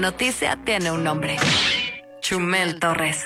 Noticia tiene un nombre. Chumel Torres.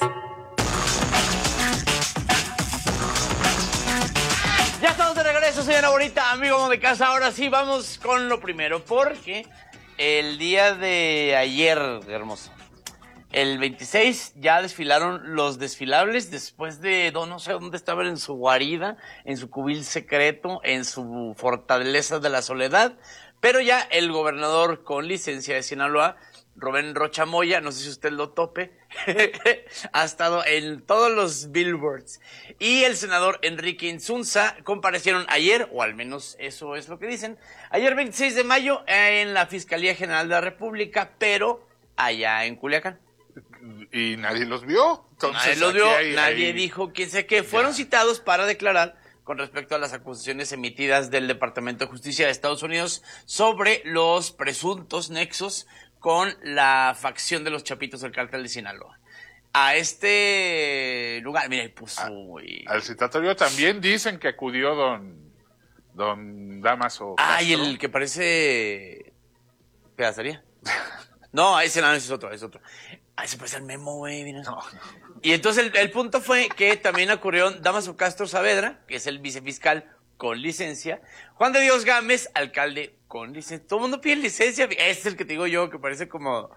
Ya estamos de regreso, señora bonita, amigo de casa. Ahora sí, vamos con lo primero, porque el día de ayer, hermoso, el 26, ya desfilaron los desfilables después de, no sé dónde estaban, en su guarida, en su cubil secreto, en su fortaleza de la soledad, pero ya el gobernador con licencia de Sinaloa, Rubén Rocha Moya, no sé si usted lo tope, ha estado en todos los billboards. Y el senador Enrique Insunza comparecieron ayer, o al menos eso es lo que dicen, ayer 26 de mayo en la Fiscalía General de la República, pero allá en Culiacán. Y nadie los vio. Entonces, nadie los vio, nadie dijo quién sé qué. Fueron citados para declarar con respecto a las acusaciones emitidas del Departamento de Justicia de Estados Unidos sobre los presuntos nexos con la facción de los Chapitos del Cártel de Sinaloa. A este lugar, mira, puso al citatorio también dicen que acudió don Damaso Castro. Ay, el que parece pedacería. No, ese no, ese es otro, Ay, se parece al Memo, güey. No. Y entonces el punto fue que también ocurrió Damaso Castro Saavedra, que es el vicefiscal con licencia, Juan de Dios Gámez, alcalde con licencia. Todo el mundo pide licencia. Este es el que te digo yo, que parece como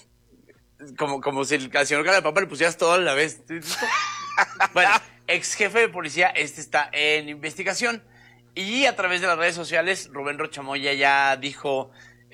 si al señor Galapapa le pusieras todo a la vez. Bueno, ex jefe de policía, está en investigación. Y a través de las redes sociales, Rubén Rocha Moya ya dijo,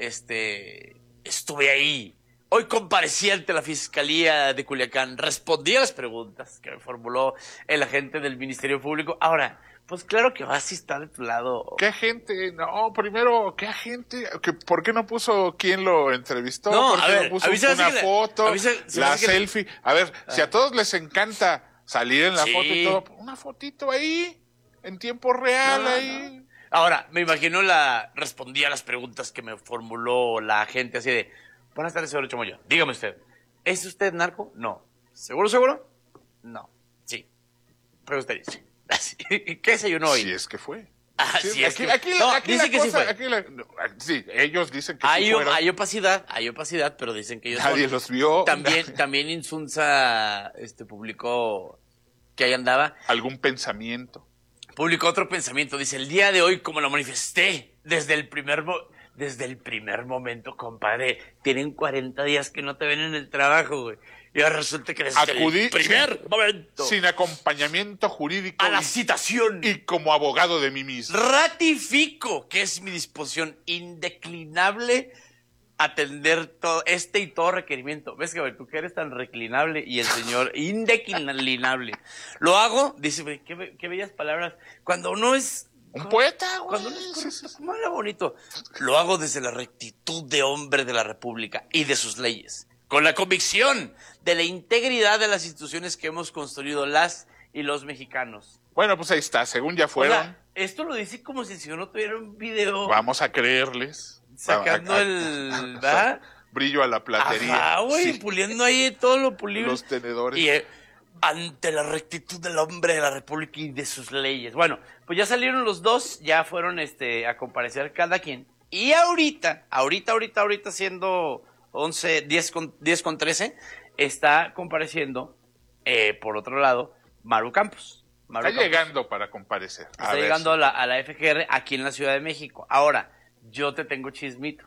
estuve ahí. Hoy comparecí ante la Fiscalía de Culiacán, respondí a las preguntas que me formuló el agente del Ministerio Público. Ahora, pues claro que vas a estar de tu lado. ¿Qué agente? No, primero, ¿qué agente? ¿Por qué no puso quién lo entrevistó? No, ¿Por qué no puso una foto, la selfie? A ver, si a todos les encanta salir en la foto y todo, una fotito ahí, en tiempo real ahí. No. Ahora, me imagino respondí a las preguntas que me formuló la agente así de... Buenas tardes, señor Chamoya. Dígame usted, ¿es usted narco? No. ¿Seguro? No. Sí. Pero usted dice. ¿Qué desayunó hoy? Si es que fue. Sí, aquí dice que sí fue. Sí, ellos dicen que sí fueron. Hay opacidad, pero dicen que ellos nadie los vio. También Insunza publicó que ahí andaba. ¿Algún pensamiento? Publicó otro pensamiento. Dice, el día de hoy, como lo manifesté, desde el primer momento, compadre, tienen 40 días que no te ven en el trabajo, güey. Y ahora resulta que desde el primer momento. Sin acompañamiento jurídico. A la citación. Y como abogado de mí mismo. Ratifico que es mi disposición indeclinable atender todo y todo requerimiento. ¿Ves que tú que eres tan reclinable y el señor indeclinable? Lo hago, dice, qué bellas palabras. Cuando uno es... Un poeta, güey. Cuando no es bonito. Lo hago desde la rectitud de hombre de la República y de sus leyes. Con la convicción de la integridad de las instituciones que hemos construido las y los mexicanos. Bueno, pues ahí está, según ya fueron. O sea, esto lo dice como si no tuviera un video. Vamos a creerles. Sacando ¿verdad? Brillo a la platería. Güey, puliendo ahí todo lo pulible. Los tenedores. Y ante la rectitud del hombre de la República y de sus leyes. Bueno, pues ya salieron los dos, ya fueron a comparecer cada quien. Y ahorita siendo 10 con 13, está compareciendo, por otro lado, Maru Campos. Está llegando para comparecer. Está llegando a la FGR aquí en la Ciudad de México. Ahora, yo te tengo chismito.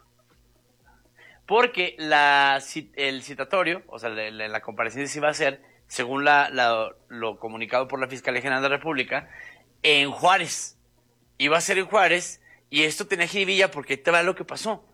Porque el citatorio, o sea, la comparecencia sí va a ser, según lo comunicado por la Fiscalía General de la República, en Juárez. Iba a ser en Juárez, y esto tenía jiribilla porque ahí te va lo que pasó.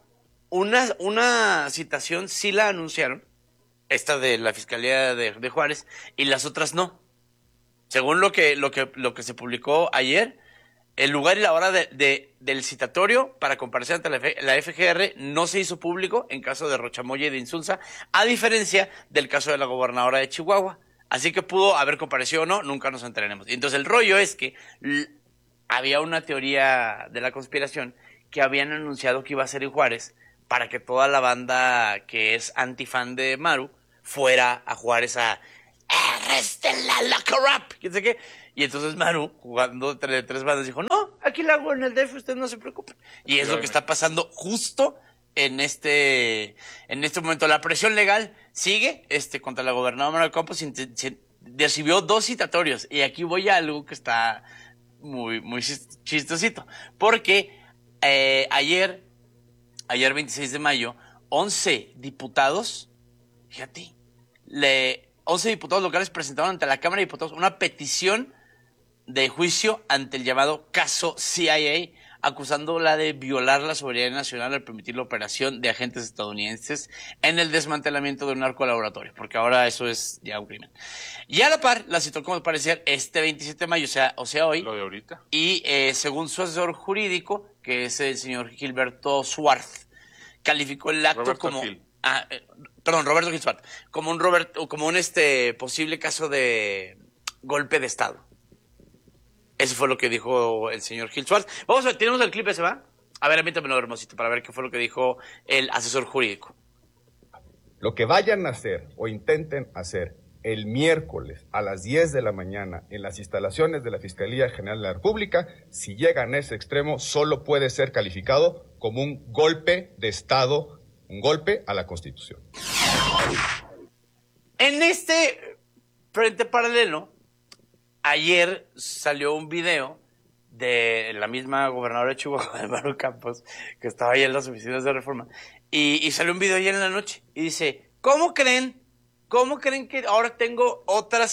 Una citación sí la anunciaron, esta de la Fiscalía de Juárez, y las otras no. Según lo que se publicó ayer, el lugar y la hora del citatorio para comparecer ante la FGR no se hizo público en caso de Rocha Moya y de Insunza, a diferencia del caso de la gobernadora de Chihuahua. Así que pudo haber comparecido o no, nunca nos enteraremos. Y entonces el rollo es que había una teoría de la conspiración que habían anunciado que iba a ser en Juárez para que toda la banda que es antifan de Maru fuera a Juárez a ¡arréstenla, lock her up! ¿Quién sé qué? Y entonces Maru, jugando entre tres bandas, dijo, no, aquí la hago en el DF, ustedes no se preocupen. Y es lo que está pasando justo en este momento. La presión legal sigue contra la gobernadora Manuel Campos. Recibió 2 citatorios. Y aquí voy a algo que está muy, muy chistosito. Porque ayer 26 de mayo, 11 diputados, fíjate, 11 diputados locales presentaron ante la Cámara de Diputados una petición de juicio ante el llamado caso CIA, acusándola de violar la soberanía nacional al permitir la operación de agentes estadounidenses en el desmantelamiento de un narcolaboratorio, porque ahora eso es ya un crimen. Y a la par, la citó como parecer este 27 de mayo, o sea hoy. Lo de ahorita. Y según su asesor jurídico, que es el señor Gilberto Suárez, calificó el acto como... Roberto Gil Suárez, como un posible caso de golpe de Estado. Eso fue lo que dijo el señor Gil Suárez. Vamos a ver, ¿tenemos el clip ese, va? A ver, amítamelo, hermosito, para ver qué fue lo que dijo el asesor jurídico. Lo que vayan a hacer o intenten hacer el miércoles a las 10 de la mañana en las instalaciones de la Fiscalía General de la República, si llegan a ese extremo, solo puede ser calificado como un golpe de Estado, un golpe a la Constitución. En este frente paralelo, ayer salió un video de la misma gobernadora de Chihuahua, Manuel Campos, que estaba ahí en las oficinas de Reforma, y salió un video ayer en la noche, y dice, ¿cómo creen que ahora tengo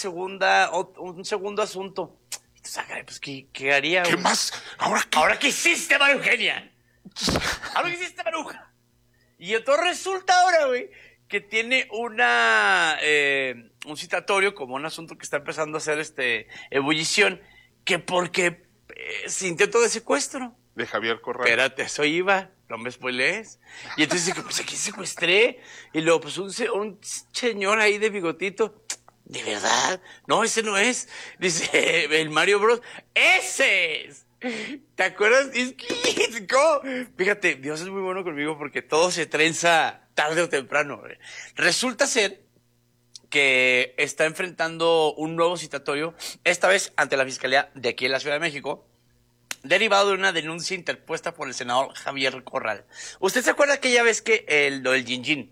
un segundo asunto? Y tú sabes, pues, ¿qué haría? ¿Qué más? ¿Ahora qué hiciste, María Eugenia? ¿Ahora qué hiciste, Maruja? Y entonces resulta ahora, güey, que tiene un citatorio como un asunto que está empezando a hacer ebullición, que porque se intentó de secuestro. De Javier Corral. Espérate, eso iba, no me spoilees. Y entonces dice, pues aquí secuestré. Y luego, pues un señor ahí de bigotito. ¿De verdad? No, ese no es. Dice, el Mario Bros. ¡Ese es! ¿Te acuerdas? ¿Cómo? Fíjate, Dios es muy bueno conmigo porque todo se trenza tarde o temprano. Resulta ser que está enfrentando un nuevo citatorio, esta vez ante la Fiscalía de aquí en la Ciudad de México, derivado de una denuncia interpuesta por el senador Javier Corral. ¿Usted se acuerda aquella vez que lo del Gin Gin,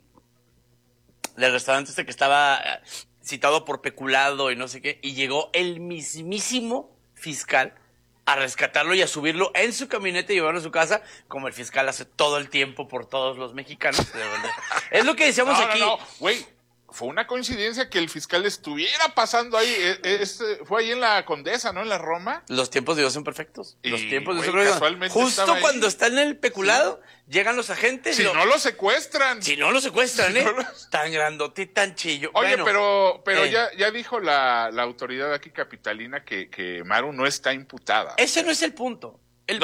del restaurante que estaba citado por peculado y no sé qué, y llegó el mismísimo fiscal a rescatarlo y a subirlo en su camioneta y llevarlo a su casa, como el fiscal hace todo el tiempo por todos los mexicanos? Es lo que decíamos aquí. No, güey, fue una coincidencia que el fiscal estuviera pasando ahí. Fue ahí en la Condesa, ¿no? En la Roma. Los tiempos de Dios son perfectos. Y, los tiempos de Dios son perfectos. Justo cuando está en el peculado, llegan los agentes. Si no lo secuestran. Si no lo secuestran, Tan grandote y tan chillo. Oye, pero ya dijo la autoridad aquí capitalina que Maru no está imputada. Ese no es el punto.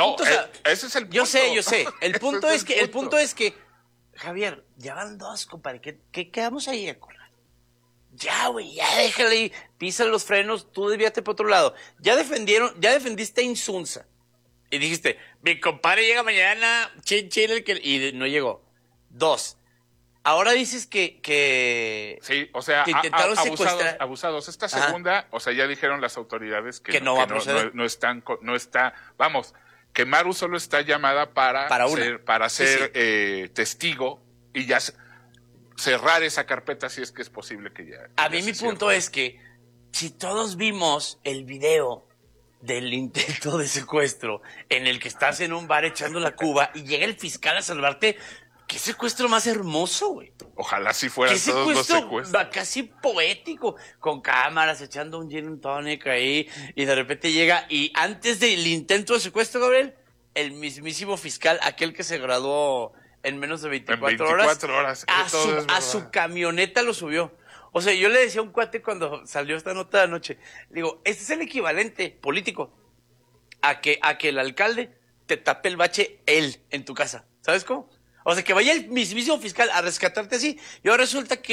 Ese es el punto. Yo sé. El punto es que, Javier, ya van 2, compadre. ¿Qué quedamos ahí a correr? Ya, güey, ya déjale ahí. Pisa los frenos, tú desvíate para otro lado. Ya defendiste a Insunza. Y dijiste, mi compadre llega mañana, y no llegó. 2. Ahora dices que sí, o sea, que intentaron secuestrar. Abusados. Esta segunda, o sea, ya dijeron las autoridades que no va a proceder. No está, vamos, que Maru solo está llamada para ser testigo y ya cerrar esa carpeta si es que es posible que ya. A mí mi punto es que si todos vimos el video del intento de secuestro en el que estás en un bar echando la cuba y llega el fiscal a salvarte, ¿qué secuestro más hermoso, güey? Ojalá si fueran todos los secuestros. Casi poético, con cámaras, echando un gin and tonic ahí, y de repente llega, y antes del intento de secuestro, Gabriel, el mismísimo fiscal, aquel que se graduó en menos de 24 horas, a su camioneta lo subió. O sea, yo le decía a un cuate cuando salió esta nota de anoche, le digo, este es el equivalente político a que el alcalde te tape el bache él en tu casa. ¿Sabes cómo? O sea, que vaya el mismísimo fiscal a rescatarte así. Y ahora resulta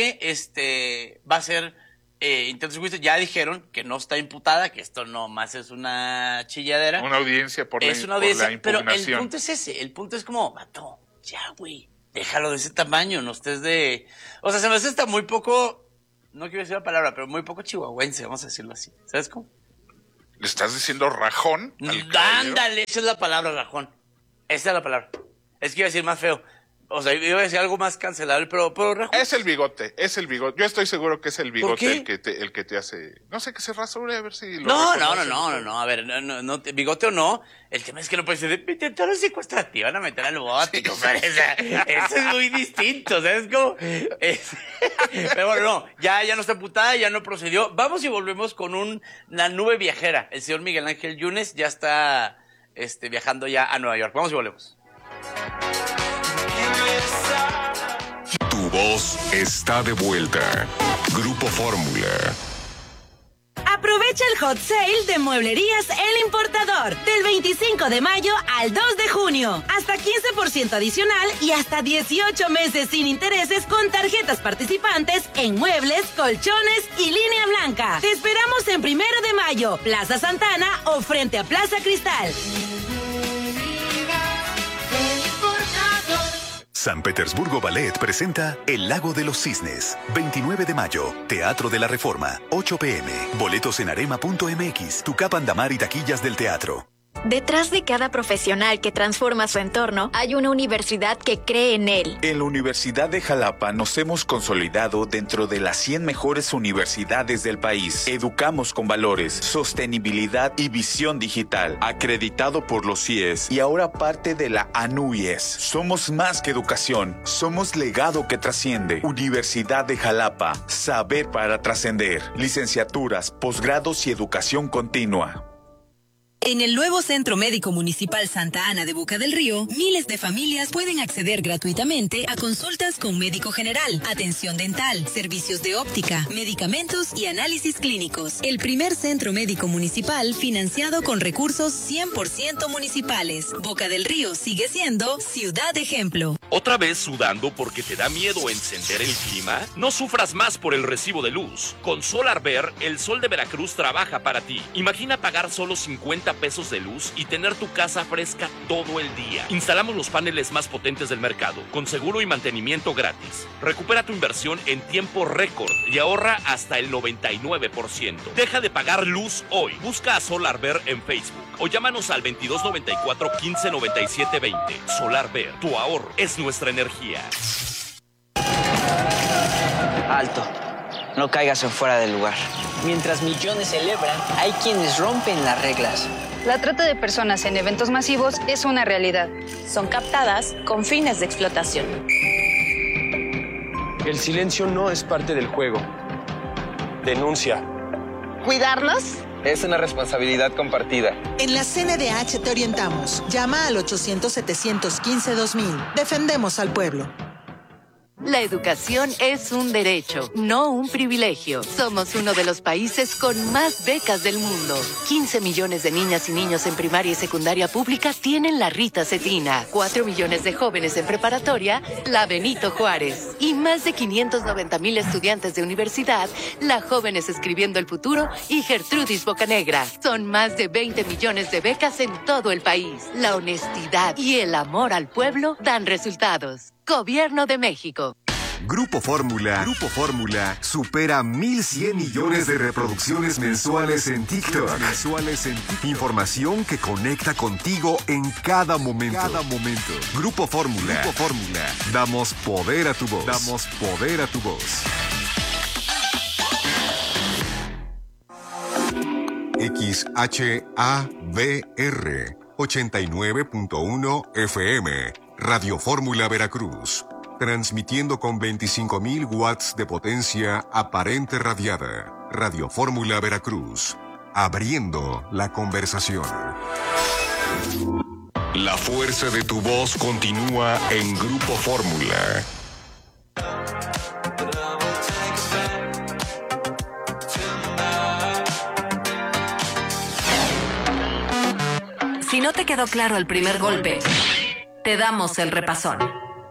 que va a ser intento de juicio. Ya dijeron que no está imputada, que esto nomás es una chilladera. Una audiencia por la impugnación. Pero el punto es ese. El punto es como, vato, ya, güey, déjalo de ese tamaño, no estés de... O sea, se me hace hasta muy poco, no quiero decir la palabra, pero muy poco chihuahuense, vamos a decirlo así. ¿Sabes cómo? ¿Le estás diciendo rajón? Ándale, esa es la palabra, rajón. Esa es la palabra. Es que iba a decir más feo. O sea, iba a decir algo más cancelable, pero es el bigote. Yo estoy seguro que es el bigote el que te hace, no sé, que se rasure a ver si lo No, a ver, no, bigote o no, el tema es que no puede ser de intentaron secuestrar, te van a meter al bote, compadre, o sea, eso es muy distinto, ¿sabes cómo? Pero bueno, no, ya no está emputada, ya no procedió. Vamos y volvemos con una nube viajera. El señor Miguel Ángel Yunes ya está viajando ya a Nueva York. Vamos y volvemos. Tu voz está de vuelta. Grupo Fórmula. Aprovecha el hot sale de Mueblerías El Importador del 25 de mayo al 2 de junio. Hasta 15% adicional y hasta 18 meses sin intereses con tarjetas participantes en muebles, colchones y línea blanca. Te esperamos en 1 de mayo, Plaza Santana o frente a Plaza Cristal. San Petersburgo Ballet presenta El Lago de los Cisnes. 29 de mayo, Teatro de la Reforma, 8 p.m. Boletos en arema.mx, Tucapán Damar y taquillas del teatro. Detrás de cada profesional que transforma su entorno, hay una universidad que cree en él. En la Universidad de Jalapa nos hemos consolidado dentro de las 100 mejores universidades del país. Educamos con valores, sostenibilidad y visión digital. Acreditado por los CIES y ahora parte de la ANUYES. Somos más que educación, somos legado que trasciende. Universidad de Jalapa, saber para trascender. Licenciaturas, posgrados y educación continua. En el nuevo Centro Médico Municipal Santa Ana de Boca del Río, miles de familias pueden acceder gratuitamente a consultas con médico general, atención dental, servicios de óptica, medicamentos y análisis clínicos. El primer centro médico municipal financiado con recursos 100% municipales. Boca del Río sigue siendo ciudad ejemplo. ¿Otra vez sudando porque te da miedo encender el clima? No sufras más por el recibo de luz. Con Solarver, el sol de Veracruz trabaja para ti. Imagina pagar solo 50 pesos de luz y tener tu casa fresca todo el día. Instalamos los paneles más potentes del mercado, con seguro y mantenimiento gratis. Recupera tu inversión en tiempo récord y ahorra hasta el 99%. Deja de pagar luz hoy. Busca a Solarver en Facebook o llámanos al 2294 1597 20. Solarver, tu ahorro es nuestra energía. Alto. No caigas en fuera del lugar. Mientras millones celebran, hay quienes rompen las reglas. La trata de personas en eventos masivos es una realidad. Son captadas con fines de explotación. El silencio no es parte del juego. Denuncia. ¿Cuidarnos? Es una responsabilidad compartida. En la CNDH te orientamos. Llama al 800-715-2000. Defendemos al pueblo. La educación es un derecho, no un privilegio. Somos uno de los países con más becas del mundo. 15 millones de niñas y niños en primaria y secundaria pública tienen la Rita Cetina. 4 millones de jóvenes en preparatoria, la Benito Juárez. Y más de 590,000 estudiantes de universidad, la Jóvenes Escribiendo el Futuro y Gertrudis Bocanegra. Son más de 20 millones de becas en todo el país. La honestidad y el amor al pueblo dan resultados. Gobierno de México. Grupo Fórmula supera 1,100 millones de reproducciones mensuales en TikTok. Información que conecta contigo en cada momento. Grupo Fórmula. Damos poder a tu voz. XHABR 89.1 FM. Radio Fórmula Veracruz, transmitiendo con 25,000 watts de potencia aparente radiada. Radio Fórmula Veracruz, abriendo la conversación. La fuerza de tu voz continúa en Grupo Fórmula. Si no te quedó claro el primer golpe, te damos el repasón.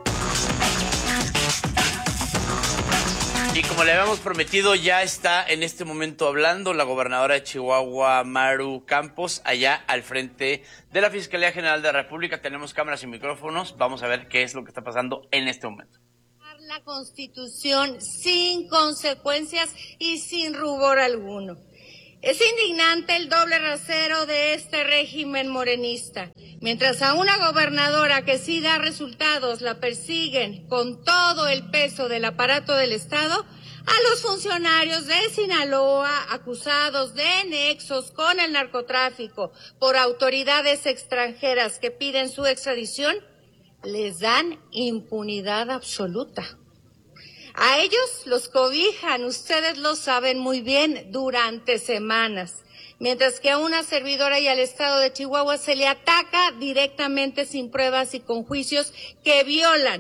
Y como le habíamos prometido, ya está en este momento hablando la gobernadora de Chihuahua, Maru Campos, allá al frente de la Fiscalía General de la República. Tenemos cámaras y micrófonos. Vamos a ver qué es lo que está pasando en este momento. La Constitución sin consecuencias y sin rubor alguno. Es indignante el doble rasero de este régimen morenista. Mientras a una gobernadora que sí da resultados la persiguen con todo el peso del aparato del Estado, a los funcionarios de Sinaloa acusados de nexos con el narcotráfico por autoridades extranjeras que piden su extradición, les dan impunidad absoluta. A ellos los cobijan, ustedes lo saben muy bien, durante semanas, mientras que a una servidora y al Estado de Chihuahua se le ataca directamente sin pruebas y con juicios que violan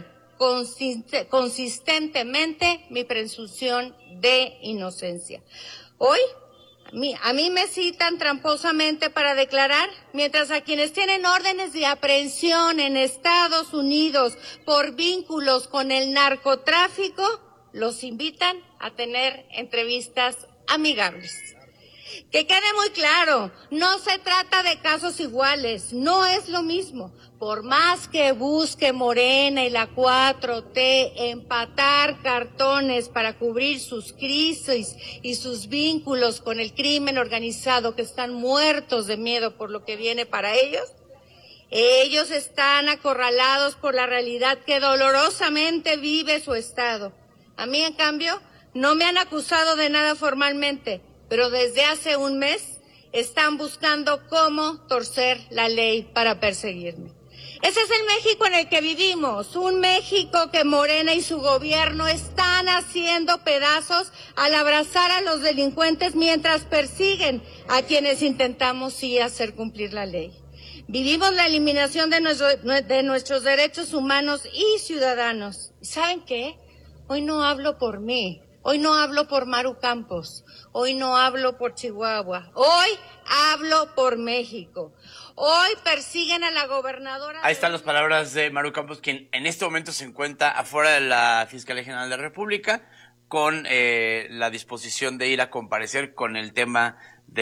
consistentemente mi presunción de inocencia. Hoy, a mí me citan tramposamente para declarar, mientras a quienes tienen órdenes de aprehensión en Estados Unidos por vínculos con el narcotráfico, los invitan a tener entrevistas amigables. Que quede muy claro, no se trata de casos iguales, no es lo mismo. Por más que busque Morena y la 4T empatar cartones para cubrir sus crisis y sus vínculos con el crimen organizado, que están muertos de miedo por lo que viene para ellos, ellos están acorralados por la realidad que dolorosamente vive su Estado. A mí, en cambio, no me han acusado de nada formalmente, pero desde hace un mes están buscando cómo torcer la ley para perseguirme. Ese es el México en el que vivimos, un México que Morena y su gobierno están haciendo pedazos al abrazar a los delincuentes mientras persiguen a quienes intentamos sí hacer cumplir la ley. Vivimos la eliminación de nuestros derechos humanos y ciudadanos. ¿Saben qué? Hoy no hablo por mí, hoy no hablo por Maru Campos, hoy no hablo por Chihuahua, hoy hablo por México. Hoy persiguen a la gobernadora. Ahí están las palabras de Maru Campos, quien en este momento se encuentra afuera de la Fiscalía General de la República con la disposición de ir a comparecer con el tema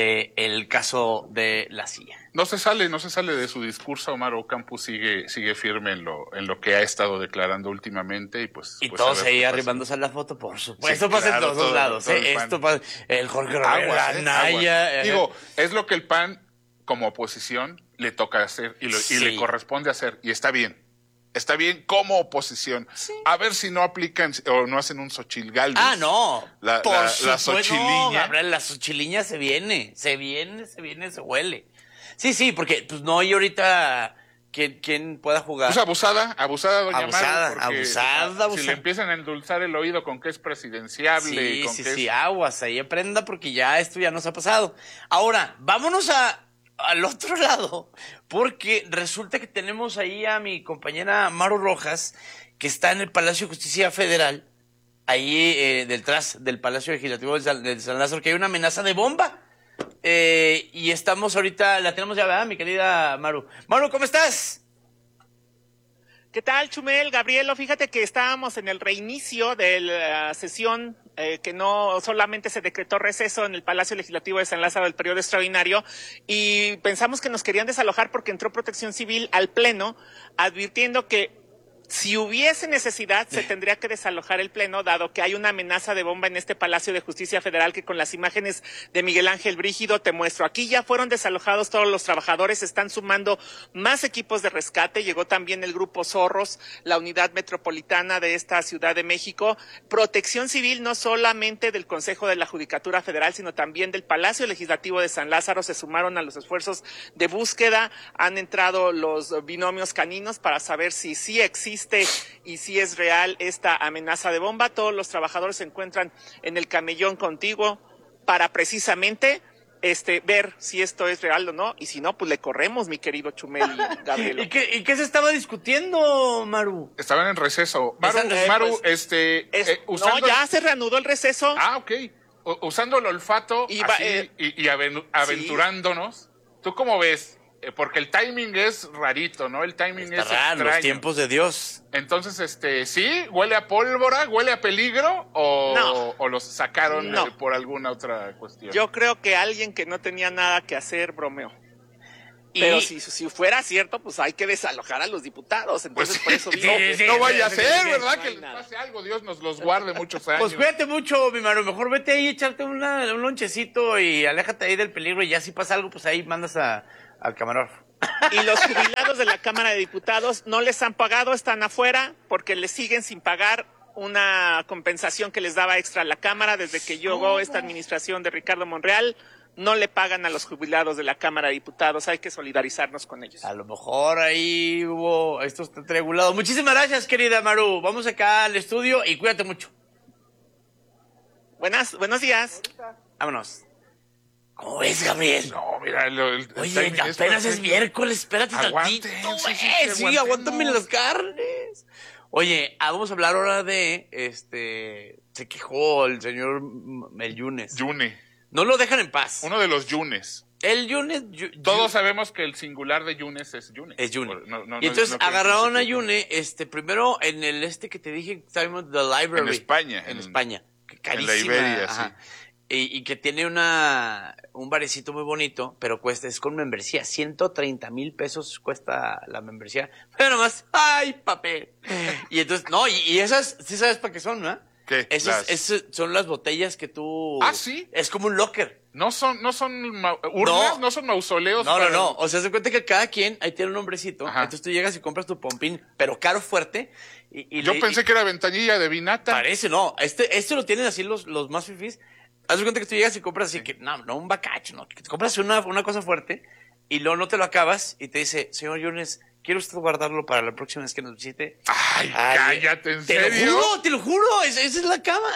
del caso de la silla. No se sale de su discurso. Maru Campos sigue firme en lo que ha estado declarando últimamente y pues todos ahí arrimándose a la foto, por supuesto. Esto pasa en todos lados. Esto pasa, el Jorge Rivera, Anaya. Digo, es lo que el PAN como oposición le toca hacer y le corresponde hacer, y está bien. Está bien como oposición. Sí. A ver si no aplican o no hacen un Xochitl Gálvez. Ah, no. La Xochiliña. No, Gabriel, la Xochiliña se viene, se huele. Sí, porque pues no hay ahorita quien pueda jugar. Pues abusada doña Maru. Abusada. Si le empiezan a endulzar el oído con que es presidenciable. Sí, aguas, ahí aprenda porque ya esto ya nos ha pasado. Ahora, vámonos al otro lado, porque resulta que tenemos ahí a mi compañera Maru Rojas, que está en el Palacio de Justicia Federal, ahí detrás del Palacio Legislativo de San Lázaro, que hay una amenaza de bomba. Y estamos ahorita, la tenemos ya, ¿verdad, mi querida Maru? Maru, ¿cómo estás? ¿Qué tal, Chumel, Gabrielo? Fíjate que estábamos en el reinicio de la sesión que no solamente se decretó receso en el Palacio Legislativo de San Lázaro del periodo extraordinario y pensamos que nos querían desalojar porque entró Protección Civil al Pleno advirtiendo que si hubiese necesidad, se tendría que desalojar el Pleno, dado que hay una amenaza de bomba en este Palacio de Justicia Federal que con las imágenes de Miguel Ángel Brígido te muestro. Aquí ya fueron desalojados todos los trabajadores, están sumando más equipos de rescate, llegó también el Grupo Zorros, la unidad metropolitana de esta Ciudad de México, Protección Civil no solamente del Consejo de la Judicatura Federal, sino también del Palacio Legislativo de San Lázaro, se sumaron a los esfuerzos de búsqueda, han entrado los binomios caninos para saber si sí existe y si es real esta amenaza de bomba. Todos los trabajadores se encuentran en el camellón contiguo para precisamente ver si esto es real o no, y si no, pues le corremos, mi querido Chumel y Gabriel. ¿Y qué se estaba discutiendo, Maru? Estaban en receso. Maru, usando... No, ya se reanudó el receso. Ah, ok. Usando el olfato y aventurándonos. Sí. ¿Tú cómo ves? Porque el timing es rarito, ¿no? El timing es extraño. Los tiempos de Dios. Entonces, ¿sí? ¿Huele a pólvora? ¿Huele a peligro? ¿O los sacaron por alguna otra cuestión? Yo creo que alguien que no tenía nada que hacer bromeó. Pero si fuera cierto, pues hay que desalojar a los diputados. Entonces, por eso digo, no vaya a ser, ¿verdad? Que les pase algo. Dios nos los guarde muchos años. Pues cuídate mucho, mi Maru. Mejor vete ahí, echarte un lonchecito y aléjate ahí del peligro. Y ya si pasa algo, pues ahí mandas al camarógrafo. Y los jubilados de la Cámara de Diputados no les han pagado, están afuera porque les siguen sin pagar una compensación que les daba extra a la Cámara desde que llegó esta administración de Ricardo Monreal. No le pagan a los jubilados de la Cámara de Diputados, hay que solidarizarnos con ellos. A lo mejor ahí hubo, esto está regulado. Muchísimas gracias, querida Maru. Vamos acá al estudio y cuídate mucho. Buenos días. Vámonos. ¿Cómo ves, Gabriel? No, mira, oye, apenas es miércoles, espérate tantito. Sí, aguántame las carnes. Oye, vamos a hablar ahora de, se quejó el señor el Yunes. Yune. No lo dejan en paz. Uno de los Yunes. El Yunes. Todos sabemos que el singular de Yunes es Yune. Es Yune. Y entonces agarraron a Yune, primero en el que te dije, sabemos, The Library. En España. En España. Carísima. En la Iberia, ajá. sí. Y que tiene un barecito muy bonito, pero es con membresía. 130,000 pesos cuesta la membresía. Pero nomás, ¡ay, papel! Y entonces, no, y esas, sí sabes para qué son, ¿no? ¿Qué? Esas son las botellas que tú... ¿Ah, sí? Es como un locker. No son urnas, no son mausoleos. No. O sea, se cuenta que cada quien ahí tiene un nombrecito. Ajá. Entonces tú llegas y compras tu pompín, pero caro, fuerte. Yo pensé que era ventanilla de vinata. Parece, no. Este lo tienen así los más fifís. Haz de cuenta que tú llegas y compras así que, no un bacacho, no. Que te compras una cosa fuerte y luego no te lo acabas y te dice, señor Yunes, ¿quiere usted guardarlo para la próxima vez que nos visite? Ay, cállate, ¿en serio? Te lo juro, esa es la cama.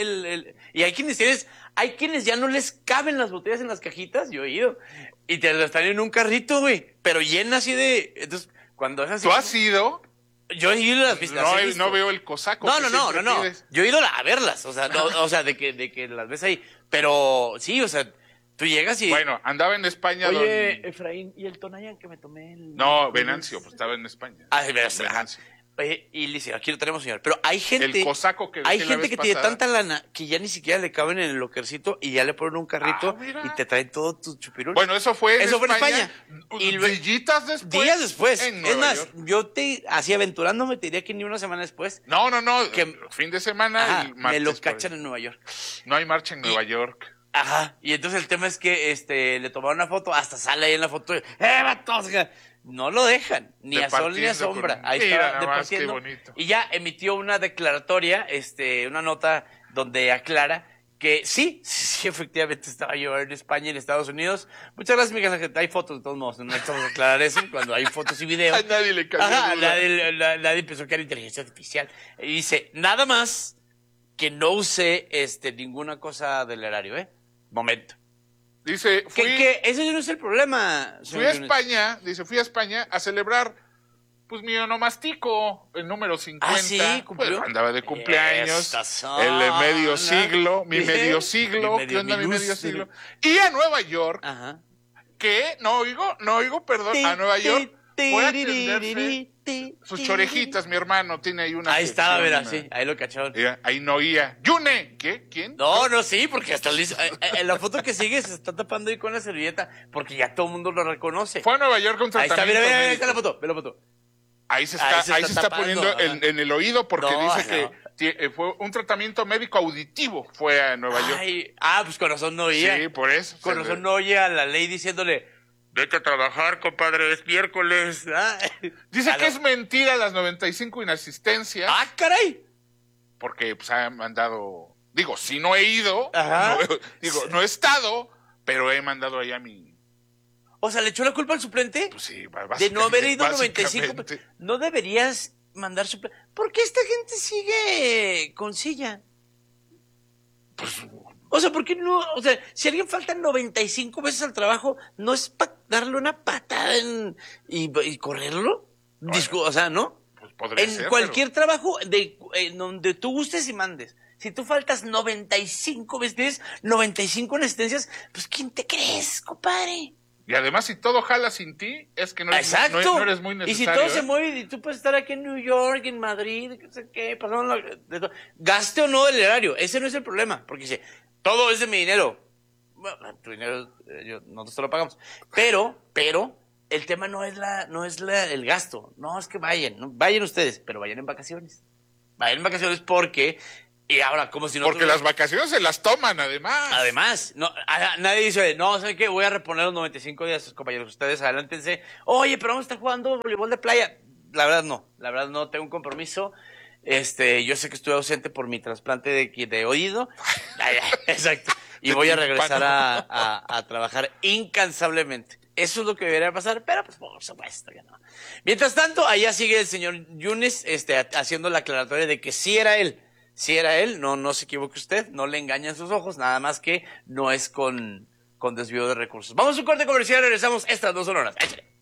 Y hay quienes ya no les caben las botellas en las cajitas, yo he ido, y te las traen en un carrito, güey, pero llena así de... Entonces, cuando es así... ¿Tú has ido? Yo he ido a las pistas. No veo el cosaco. No. Yo he ido a verlas, o sea, de que las ves ahí. Pero sí, o sea, tú llegas y... Bueno, andaba en España. Oye, Efraín, ¿y el Tonayan que me tomé? No, Venancio, pues estaba en España. Venancio. Y le dice, aquí lo tenemos, señor. Pero hay gente... El cosaco que hay gente que tiene tanta lana que ya ni siquiera le caben en el lockercito y ya le ponen un carrito y te traen todo tu chupirul. Bueno, eso fue en España. Y días después. Es más, yo así aventurándome, te diría que ni una semana después. No. Que fin de semana. Ajá, me lo cachan en Nueva York. No hay marcha en Nueva York. Ajá. Y entonces el tema es que le tomaron una foto, hasta sale ahí en la foto. ¡Vatos! No lo dejan, ni a sol ni a sombra. Ahí está departiendo. Y ya emitió una declaratoria, una nota donde aclara que sí, efectivamente estaba yo en España y en Estados Unidos. Muchas gracias, Miguel. Hay fotos de todos modos, no necesitamos aclarar eso cuando hay fotos y videos. A nadie le cambió. Ajá, nadie pensó que era inteligencia artificial. Y dice, nada más que no usé ninguna cosa del erario, Momento. Dice, que ese no es el problema. Fui a España a celebrar, pues, mi onomástico, el número 50. Ah, sí, cumplió. Pues, andaba de cumpleaños, el medio siglo, mi medio siglo, ¿qué onda mi medio siglo? Y a Nueva York, ajá, que, no oigo, perdón, a Nueva York, fue a atenderse sus chorejitas, mi hermano, tiene ahí una... Ahí estaba, verás, sí, ahí lo cacharon. Ahí no oía. ¡Yune! ¿Qué? ¿Quién? No, sí, porque hasta en la foto que sigue se está tapando ahí con la servilleta, porque ya todo el mundo lo reconoce. Fue a Nueva York con tratamiento. Ahí está, mira, ahí está la foto, ve la foto. Ahí se está poniendo en el oído porque dice que fue un tratamiento médico auditivo, fue a Nueva York. Pues con razón no oía. Sí, por eso. Con razón no oía a la ley diciéndole... Vete a trabajar, compadre, es miércoles. Dice que es mentira las 95 inasistencias. ¡Ah, caray! Porque pues ha mandado... Digo, si no he ido, no he estado, pero he mandado ahí a mi... O sea, ¿le echó la culpa al suplente? Pues sí, de no haber ido 95. No deberías mandar suplente. ¿Por qué esta gente sigue con silla? Pues... O sea, ¿por qué no? O sea, si alguien falta 95 veces al trabajo, ¿no es para darle una patada y correrlo? O sea, ¿no? Pues podría ser, cualquier trabajo en donde tú gustes y mandes. Si tú faltas 95 veces, tienes 95 asistencias, pues ¿quién te crees, compadre? Y además, si todo jala sin ti, es que no eres muy necesario. Y si todo se mueve y tú puedes estar aquí en New York, en Madrid, no sé qué, gaste o no el erario, ese no es el problema, porque dice... Todo es de mi dinero. Bueno, tu dinero, nosotros te lo pagamos. Pero, el tema no es el gasto. No, es que vayan ustedes, pero vayan en vacaciones. Vayan en vacaciones porque... Y ahora, como si no... Porque las vacaciones se las toman, además. Además, nadie dice, no, ¿saben qué? Voy a reponer los 95 días, compañeros. Ustedes adelántense. Oye, pero vamos a estar jugando voleibol de playa. La verdad no tengo un compromiso. Yo sé que estuve ausente por mi trasplante de oído. Exacto. Y voy a regresar a trabajar incansablemente. Eso es lo que debería pasar, pero pues por supuesto que no. Mientras tanto, allá sigue el señor Yunes, haciendo la aclaratoria de que sí era él. Si era él, no se equivoque usted, no le engañan sus ojos, nada más que no es con desvío de recursos. Vamos a un corte comercial, regresamos estas 2 horas. Échale.